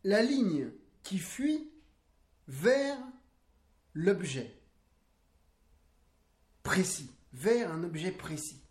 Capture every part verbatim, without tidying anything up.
la ligne qui fuit vers l'objet précis, vers un objet précis,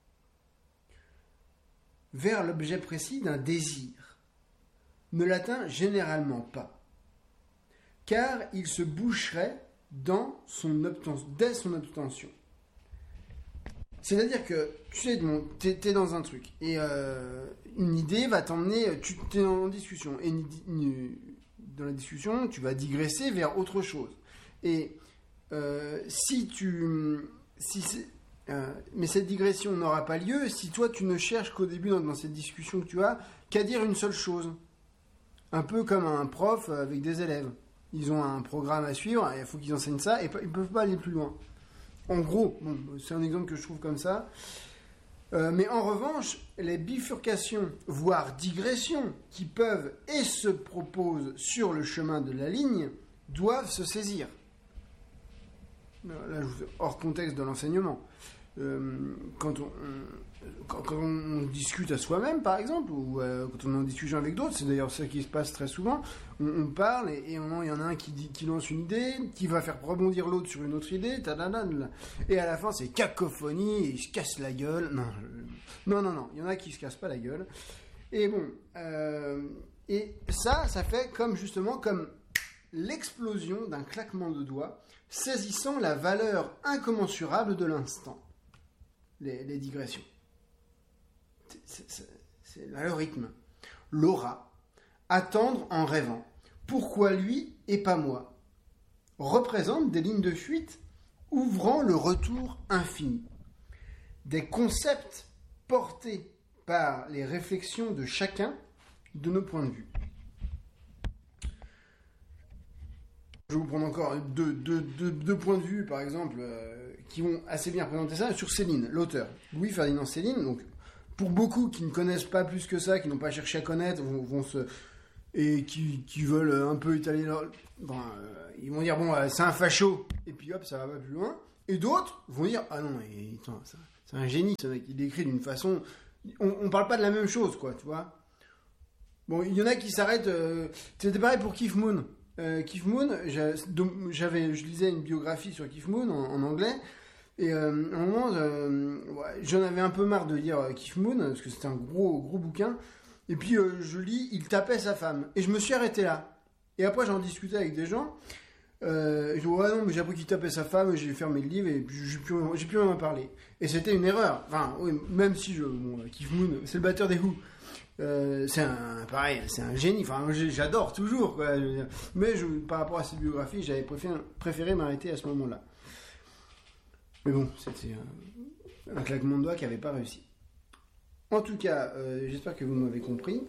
vers l'objet précis d'un désir, ne l'atteint généralement pas, car il se boucherait dans son obten- dès son obtention. C'est-à-dire que, tu sais, bon, t'es, t'es dans un truc, et euh, une idée va t'emmener, tu t'es en discussion, et une, une, dans la discussion, tu vas digresser vers autre chose. Et euh, si tu... Si c'est, euh, mais cette digression n'aura pas lieu si toi, tu ne cherches qu'au début, dans, dans cette discussion que tu as, qu'à dire une seule chose. Un peu comme un prof avec des élèves. Ils ont un programme à suivre, il faut qu'ils enseignent ça, et ils ne peuvent pas aller plus loin. En gros, bon, c'est un exemple que je trouve comme ça. Euh, mais en revanche, les bifurcations, voire digressions, qui peuvent et se proposent sur le chemin de la ligne, doivent se saisir. Là, je vous fais hors contexte de l'enseignement. Euh, quand, on, on, quand, quand on discute à soi-même, par exemple, ou euh, quand on est en discussion avec d'autres, c'est d'ailleurs ça qui se passe très souvent, on, on parle et, et il y en a un qui, dit, qui lance une idée, qui va faire rebondir l'autre sur une autre idée, tadadad, et à la fin c'est cacophonie, et il se casse la gueule. Non, je, non, non, non, il y en a qui se cassent pas la gueule. Et bon, euh, et ça, ça fait comme justement comme l'explosion d'un claquement de doigts, saisissant la valeur incommensurable de l'instant. Les, les digressions. C'est, c'est, c'est là le rythme. L'aura. Attendre en rêvant. Pourquoi lui et pas moi représente des lignes de fuite ouvrant le retour infini. Des concepts portés par les réflexions de chacun de nos points de vue. Je vais vous prendre encore deux, deux, deux, deux points de vue, par exemple, euh, qui vont assez bien représenter ça, sur Céline, l'auteur. Louis-Ferdinand Céline, donc, pour beaucoup qui ne connaissent pas plus que ça, qui n'ont pas cherché à connaître, vont, vont se, et qui, qui veulent un peu étaler leur... Bon, euh, ils vont dire, bon, euh, c'est un facho, et puis hop, ça va pas plus loin. Et d'autres vont dire, ah non, mais, attends, ça, c'est un génie, ce mec, il écrit d'une façon... On, on parle pas de la même chose, quoi, tu vois. Bon, il y en a qui s'arrêtent... Euh, c'était pareil pour Keith Moon. Euh, Keith Moon, j'avais, je lisais une biographie sur Keith Moon en, en anglais, et euh, à un moment, euh, ouais, j'en avais un peu marre de lire Keith Moon, parce que c'était un gros, gros bouquin, et puis euh, je lis, il tapait sa femme, et je me suis arrêté là. Et après, j'en discutais avec des gens, euh, je dis, ouais, non, mais j'ai appris qu'il tapait sa femme, j'ai fermé le livre, et puis j'ai plus, j'ai plus rien à parler. Et c'était une erreur, enfin, oui, même si je, bon, Keith Moon, c'est le batteur des Who. Euh, c'est un pareil, c'est un génie. Enfin, j'adore toujours, quoi. Mais je, par rapport à cette biographie, j'avais préféré, préféré m'arrêter à ce moment-là. Mais bon, c'était un, un claquement de doigts qui n'avait pas réussi. En tout cas, euh, j'espère que vous m'avez compris.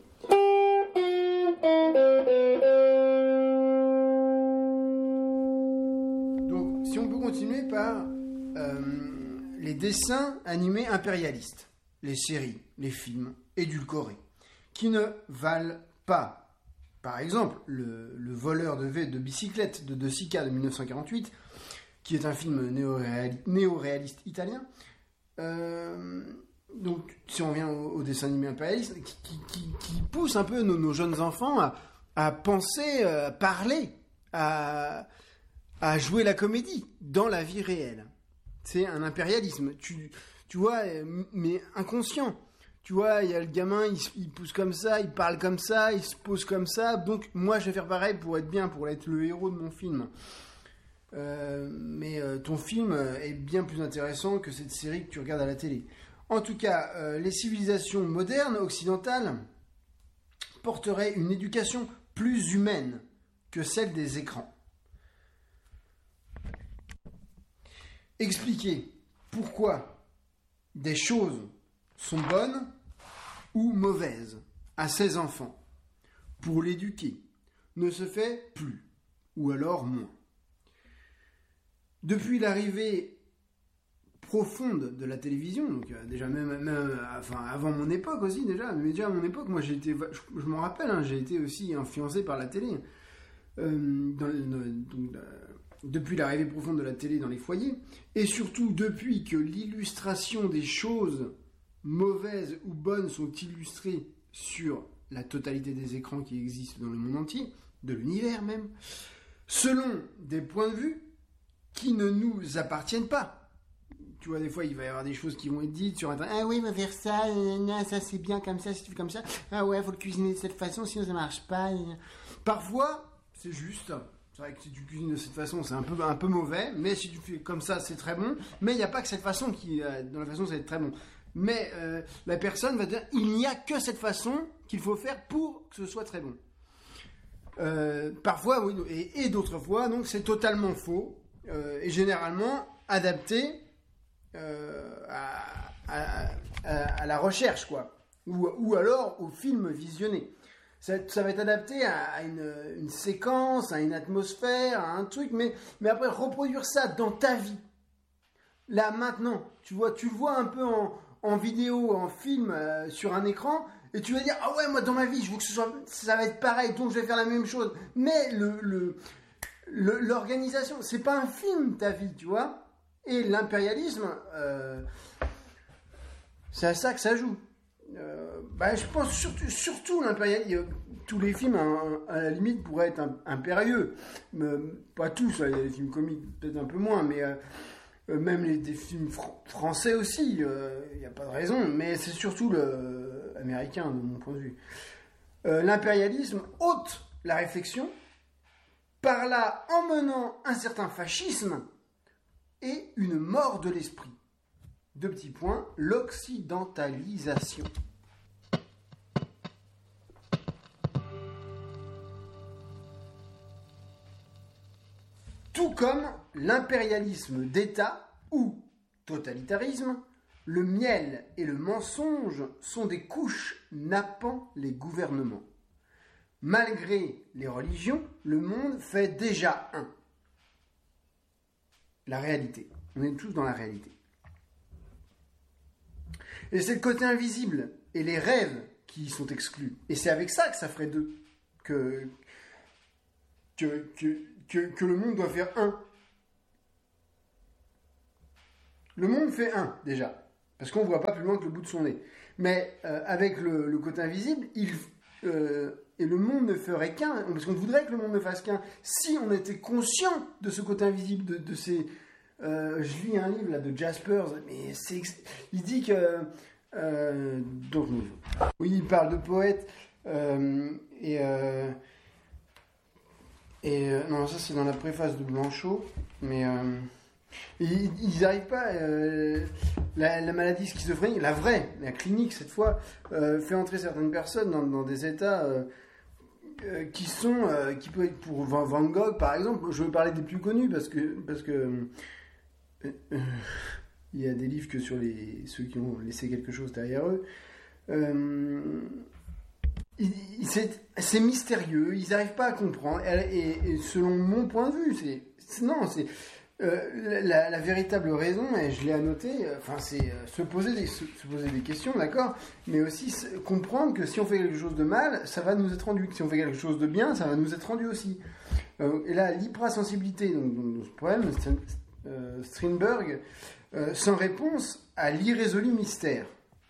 Donc, si on peut continuer par euh, les dessins animés impérialistes, les séries, les films édulcorés, qui ne valent pas. Par exemple, le, le voleur de, v, de bicyclette de De Sica de dix-neuf cent quarante-huit, qui est un film néo-réaliste, néo-réaliste italien. Euh, donc, si on revient au, au dessin animé impérialiste, qui, qui, qui, qui pousse un peu nos, nos jeunes enfants à, à penser, à parler, à, à jouer la comédie dans la vie réelle. C'est un impérialisme, tu, tu vois, mais inconscient. Tu vois, il y a le gamin, il, il pousse comme ça, il parle comme ça, il se pose comme ça. Donc, moi, je vais faire pareil pour être bien, pour être le héros de mon film. Euh, mais euh, ton film est bien plus intéressant que cette série que tu regardes à la télé. En tout cas, euh, les civilisations modernes, occidentales, porteraient une éducation plus humaine que celle des écrans. Expliquer pourquoi des choses sont bonnes ou mauvaises à ses enfants pour l'éduquer ne se fait plus, ou alors moins. Depuis l'arrivée profonde de la télévision, donc euh, déjà même, même euh, enfin avant mon époque aussi déjà, mais déjà à mon époque, moi j'ai été, je, je m'en rappelle, hein, j'ai été aussi influencé par la télé. Euh, dans, dans, donc, euh, depuis l'arrivée profonde de la télé dans les foyers, et surtout depuis que l'illustration des choses mauvaises ou bonnes sont illustrées sur la totalité des écrans qui existent dans le monde entier, de l'univers même, selon des points de vue qui ne nous appartiennent pas. Tu vois, des fois, il va y avoir des choses qui vont être dites sur Internet. Ah oui, on va faire ça, nan, ça c'est bien comme ça, si tu fais comme ça. Ah ouais, faut le cuisiner de cette façon, sinon ça marche pas. Parfois, c'est juste. C'est vrai que si tu cuisines de cette façon, c'est un peu, un peu mauvais. Mais si tu fais comme ça, c'est très bon. Mais il n'y a pas que cette façon qui, dans la façon, ça va être très bon. Mais euh, la personne va dire, il n'y a que cette façon qu'il faut faire pour que ce soit très bon. Euh, parfois, oui, et, et d'autres fois, donc c'est totalement faux. Euh, et généralement adapté euh, à, à, à, à la recherche, quoi. Ou, ou alors au film visionné. Ça, ça va être adapté à, à une, une séquence, à une atmosphère, à un truc, mais, mais après reproduire ça dans ta vie. Là, maintenant, tu vois, tu le vois un peu en, en vidéo, en film, euh, sur un écran, et tu vas dire, ah ouais, moi dans ma vie, je veux que ce soit, ça va être pareil, donc je vais faire la même chose. Mais le, le, le, l'organisation, c'est pas un film, ta vie, tu vois. Et l'impérialisme, euh, c'est à ça que ça joue. Euh, bah, je pense surtout, surtout l'impérialisme. Tous les films, à, à la limite, pourraient être impérieux. Mais, pas tous, il y a des films comiques, peut-être un peu moins, mais euh, même les, des films fr- français aussi, il euh, n'y a pas de raison. Mais c'est surtout le américain, de mon point de vue. Euh, l'impérialisme ôte la réflexion, par là emmenant un certain fascisme et une mort de l'esprit. Deux petits points, l'occidentalisation. Tout comme l'impérialisme d'État ou totalitarisme, le miel et le mensonge sont des couches nappant les gouvernements. Malgré les religions, le monde fait déjà un. La réalité. On est tous dans la réalité. Et c'est le côté invisible et les rêves qui sont exclus. Et c'est avec ça que ça ferait deux. Que, que, que, que, que le monde doit faire un. Le monde fait un, déjà. Parce qu'on ne voit pas plus loin que le bout de son nez. Mais euh, avec le, le côté invisible, il, euh, et le monde ne ferait qu'un. Parce qu'on voudrait que le monde ne fasse qu'un. Si on était conscient de ce côté invisible, de, de ces... Euh, je lis un livre là de Jaspers, mais c'est, il dit que euh, donc oui, il parle de poètes euh, et euh, et euh, non, ça c'est dans la préface de Blanchot, mais euh, ils n'arrivent pas. Euh, la, la maladie schizophrénique, la vraie, la clinique cette fois, euh, fait entrer certaines personnes dans, dans des états euh, euh, qui sont euh, qui peut être pour Van Gogh par exemple. Je veux parler des plus connus parce que parce que Euh, il y a des livres que sur les, ceux qui ont laissé quelque chose derrière eux. Euh, il, il, c'est, c'est mystérieux, ils n'arrivent pas à comprendre. Et, et selon mon point de vue, c'est, c'est non, c'est euh, la, la véritable raison, et je l'ai annoté. Enfin, c'est euh, se poser des, se, se poser des questions, d'accord, mais aussi se, comprendre que si on fait quelque chose de mal, ça va nous être rendu. Si on fait quelque chose de bien, ça va nous être rendu aussi. Euh, et là, l'hypersensibilité, donc, donc dans ce problème, c'est Euh, Strindberg, euh, sans réponse à l'irrésolu mystère,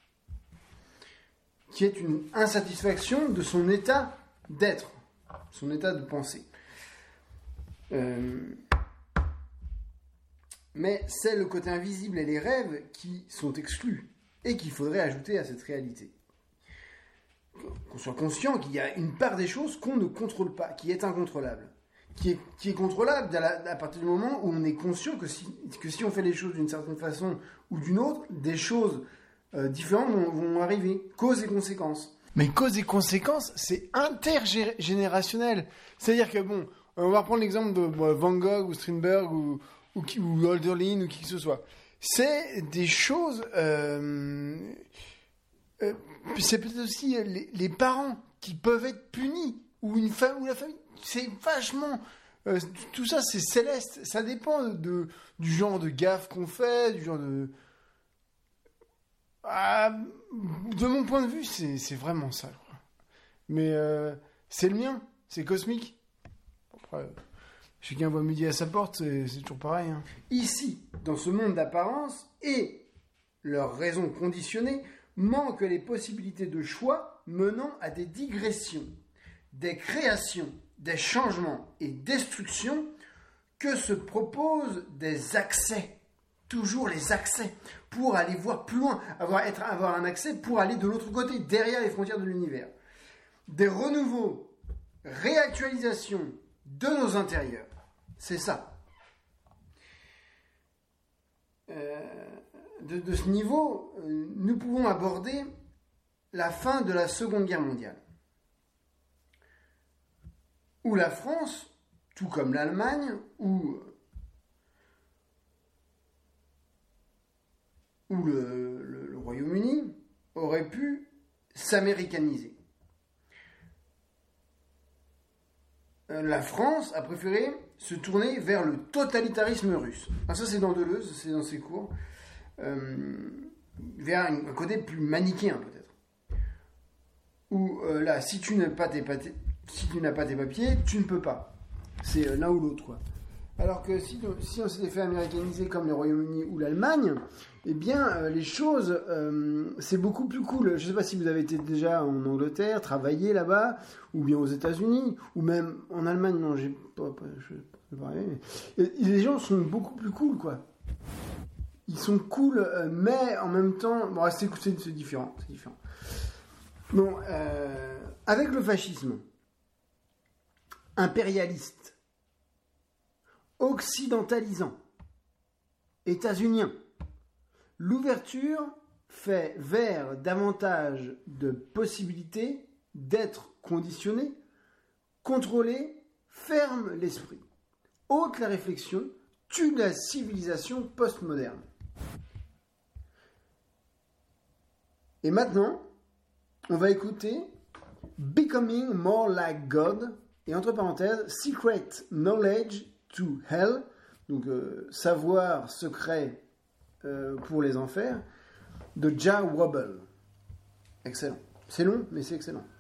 qui est une insatisfaction de son état d'être, son état de pensée. Euh, mais c'est le côté invisible et les rêves qui sont exclus et qu'il faudrait ajouter à cette réalité. Qu'on soit conscient qu'il y a une part des choses qu'on ne contrôle pas, qui est incontrôlable. Qui est, qui est contrôlable à, la, à partir du moment où on est conscient que si, que si on fait les choses d'une certaine façon ou d'une autre, des choses euh, différentes vont, vont arriver. Cause et conséquences. Mais cause et conséquences, c'est intergénérationnel. C'est-à-dire que, bon, on va prendre l'exemple de bon, Van Gogh ou Strindberg ou, ou, ou Hölderlin ou qui que ce soit. C'est des choses... Euh, euh, c'est peut-être aussi les, les parents qui peuvent être punis ou, une femme, ou la famille. C'est vachement... Euh, tout ça, c'est céleste. Ça dépend de, de, du genre de gaffe qu'on fait, du genre de... Ah, de mon point de vue, c'est, c'est vraiment ça. Quoi. Mais euh, c'est le mien. C'est cosmique. Après, chacun voit midi à sa porte, c'est, c'est toujours pareil. Hein. Ici, dans ce monde d'apparence, et leurs raisons conditionnées, manquent les possibilités de choix menant à des digressions, des créations, des changements et destructions que se proposent des accès, toujours les accès, pour aller voir plus loin, avoir, être, avoir un accès pour aller de l'autre côté, derrière les frontières de l'univers. Des renouveaux, réactualisations de nos intérieurs. C'est ça. Euh, de, de ce niveau, euh, nous pouvons aborder la fin de la Seconde Guerre mondiale, où la France, tout comme l'Allemagne, ou, ou le, le, le Royaume-Uni, aurait pu s'américaniser. La France a préféré se tourner vers le totalitarisme russe. Alors ça, c'est dans Deleuze, c'est dans ses cours, euh, vers un, un côté plus manichéen peut-être. Où euh, là, si tu n'as pas tes papiers, si tu n'as pas tes papiers, tu ne peux pas. C'est euh, l'un ou l'autre, quoi. Alors que si, si on s'était fait américaniser comme le Royaume-Uni ou l'Allemagne, eh bien, euh, les choses, euh, c'est beaucoup plus cool. Je ne sais pas si vous avez été déjà en Angleterre, travaillé là-bas, ou bien aux États-Unis, ou même en Allemagne. Non, j'ai pas, pas je sais pas arriver, mais les gens sont beaucoup plus cool, quoi. Ils sont cool, euh, mais en même temps, bon, c'est, c'est, c'est différent, c'est différent. Bon, euh, avec le fascisme impérialiste, occidentalisant, états-unien, l'ouverture fait vers davantage de possibilités d'être conditionné, contrôlé, ferme l'esprit, ôte la réflexion, tue la civilisation postmoderne. Et maintenant, on va écouter Becoming More Like God, et entre parenthèses, Secret Knowledge to Hell, donc euh, savoir secret euh, pour les enfers, de Jah Wobble. Excellent. C'est long, mais c'est excellent.